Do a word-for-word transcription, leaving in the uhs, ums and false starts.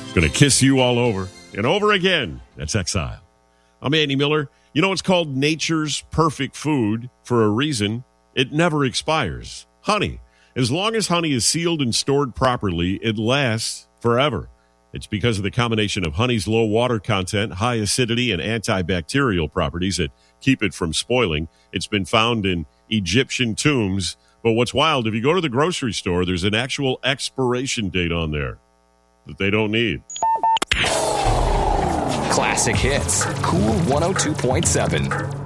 Gonna kiss you all over and over again. That's Exile. I'm Andy Miller. You know, it's called nature's perfect food for a reason. It never expires. Honey. As long as honey is sealed and stored properly, it lasts forever. It's because of the combination of honey's low water content, high acidity, and antibacterial properties that keep it from spoiling. It's been found in Egyptian tombs. But what's wild, if you go to the grocery store, there's an actual expiration date on there that they don't need. Classic hits. Cool one oh two point seven.